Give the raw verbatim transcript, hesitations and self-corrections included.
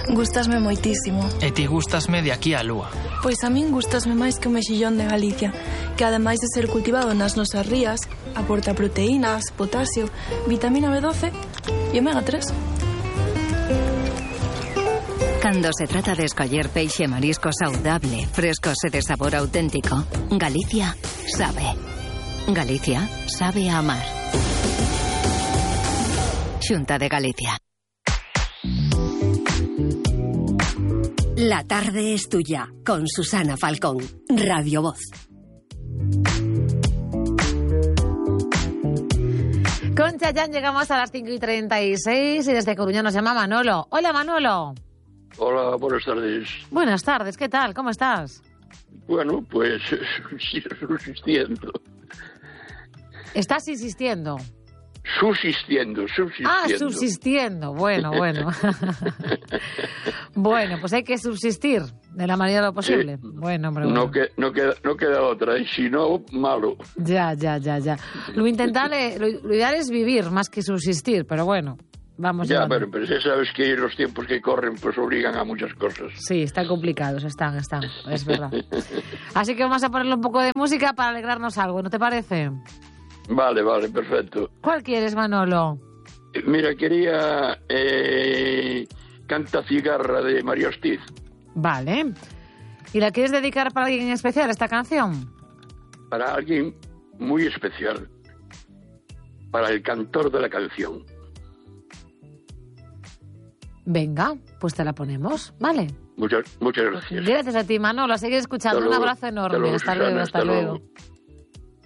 Gustasme moitísimo. E ti gustasme de aquí á lúa. Pois a min gustasme máis que o mexillón de Galicia, que ademais de ser cultivado nas nosas rías, aporta proteínas, potasio, vitamina B doce e omega tres. Cando se trata de escoller peixe e marisco saudable, frescos e de sabor auténtico, Galicia sabe. Galicia sabe a amar. Xunta de Galicia. La tarde es tuya, con Susana Falcón, Radio Voz. Con Chayán llegamos a las cinco y treinta y seis y desde Coruña nos llama Manolo. Hola, Manolo. Hola, buenas tardes. Buenas tardes, ¿qué tal? ¿Cómo estás? Bueno, pues subsistiendo. ¿Estás insistiendo? Subsistiendo, subsistiendo. Ah, subsistiendo. Bueno, bueno. Bueno, pues hay que subsistir de la manera de lo posible. Sí. Bueno, hombre, bueno. No, que, no, queda, no queda otra, y si no, malo. Ya, ya, ya, ya. Lo, intentable, lo, lo ideal es vivir más que subsistir, pero bueno, vamos Ya, llevando. pero, pero ya sabes que los tiempos que corren pues obligan a muchas cosas. Sí, están complicados, están, están, es verdad. Así que vamos a ponerle un poco de música para alegrarnos algo, ¿no te parece? Vale, vale, perfecto. ¿Cuál quieres, Manolo? Mira, quería eh, Canta Cigarra de María Ortiz. Vale. ¿Y la quieres dedicar para alguien en especial, esta canción? Para alguien muy especial. Para el cantor de la canción. Venga, pues te la ponemos, ¿vale? Muchas, muchas gracias. Gracias a ti, Manolo. A seguir escuchando. Hasta Un luego. abrazo enorme. Hasta luego, Hasta luego, Susana, hasta hasta luego. luego.